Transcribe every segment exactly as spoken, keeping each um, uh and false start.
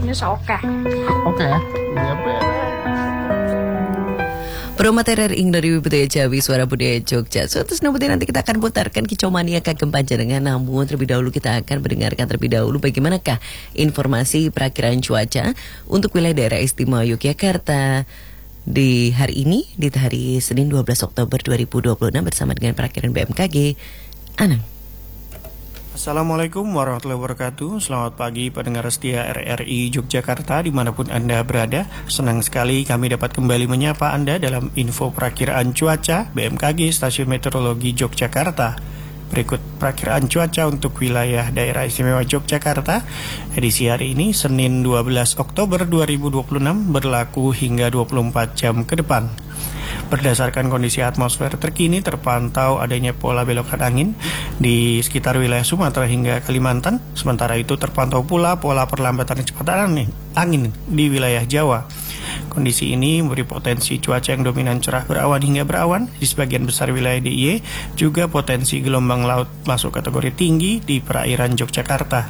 Oke. Oke. Iya, Promoter ing dari Budaya Jawi Suara Budaya Jogja. Suatu nanti nanti kita akan putarkan Kicau Mania Kagem Panjenengan. Namun terlebih dahulu kita akan mendengarkan terlebih dahulu bagaimanakah informasi perakiraan cuaca untuk wilayah daerah istimewa Yogyakarta di hari ini, di hari Senin dua belas Oktober dua ribu dua puluh enam bersama dengan perakiraan B M K G. Anang. Assalamualaikum warahmatullahi wabarakatuh. Selamat pagi pendengar setia R R I Yogyakarta dimanapun Anda berada. Senang sekali kami dapat kembali menyapa Anda dalam info perakiraan cuaca B M K G Stasiun Meteorologi Yogyakarta. Berikut perakiraan cuaca untuk wilayah daerah istimewa Yogyakarta edisi hari ini Senin dua belas Oktober dua ribu dua puluh enam berlaku hingga dua puluh empat jam ke depan. Berdasarkan kondisi atmosfer terkini terpantau adanya pola belokan angin di sekitar wilayah Sumatera hingga Kalimantan. Sementara itu terpantau pula pola perlambatan kecepatan angin di wilayah Jawa. Kondisi ini memberi potensi cuaca yang dominan cerah berawan hingga berawan di sebagian besar wilayah D I Y, juga potensi gelombang laut masuk kategori tinggi di perairan Yogyakarta.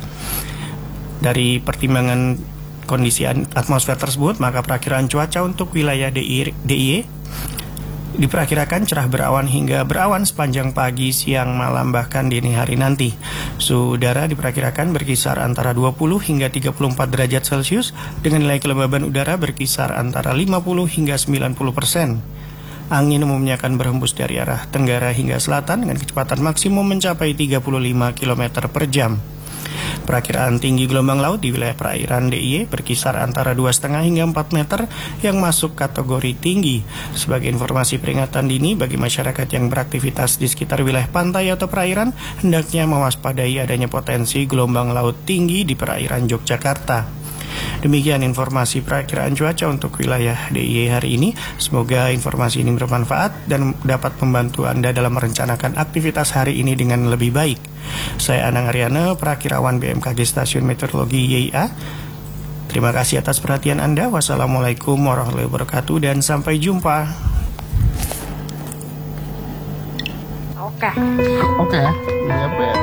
Dari pertimbangan kondisi atmosfer tersebut, maka perakiraan cuaca untuk wilayah D I Y diperkirakan cerah berawan hingga berawan sepanjang pagi, siang, malam, bahkan dini hari nanti. Suhu udara diperkirakan berkisar antara dua puluh hingga tiga puluh empat derajat Celcius dengan nilai kelembaban udara berkisar antara lima puluh hingga sembilan puluh persen. Angin umumnya akan berhembus dari arah tenggara hingga selatan dengan kecepatan maksimum mencapai tiga puluh lima kilometer per jam. Perakiraan tinggi gelombang laut di wilayah perairan D I Y berkisar antara dua koma lima hingga empat meter yang masuk kategori tinggi. Sebagai informasi peringatan dini bagi masyarakat yang beraktivitas di sekitar wilayah pantai atau perairan, hendaknya mewaspadai adanya potensi gelombang laut tinggi di perairan Yogyakarta. Demikian informasi perakiraan cuaca untuk wilayah D I Y hari ini. Semoga informasi ini bermanfaat dan dapat membantu Anda dalam merencanakan aktivitas hari ini dengan lebih baik. Saya Anang Aryana, perakirawan B M K G Stasiun Meteorologi Y I A. Terima kasih atas perhatian Anda. Wassalamualaikum warahmatullahi wabarakatuh dan sampai jumpa. Oke. Oke. Iya,